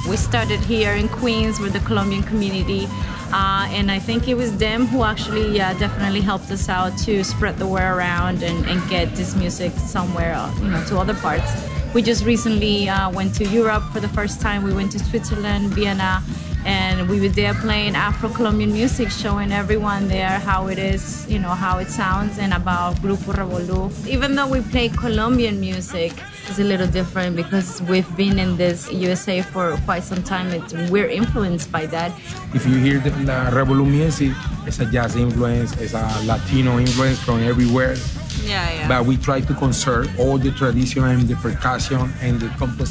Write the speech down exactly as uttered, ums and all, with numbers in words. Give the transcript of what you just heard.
We started here in Queens with the Colombian community, uh, and I think it was them who actually uh, definitely helped us out to spread the word around and, and get this music somewhere, you know, to other parts. We just recently uh, went to Europe for the first time. We went to Switzerland, Vienna, and we were there playing Afro-Colombian music, showing everyone there how it is, you know, how it sounds, and about Grupo Revolú. Even though we play Colombian music, it's a little different because we've been in this U S A for quite some time. It's, we're influenced by that. If you hear the, the Revolú music, it's a jazz influence, it's a Latino influence from everywhere. Yeah, yeah. But we try to conserve all the tradition and the percussion and the composition.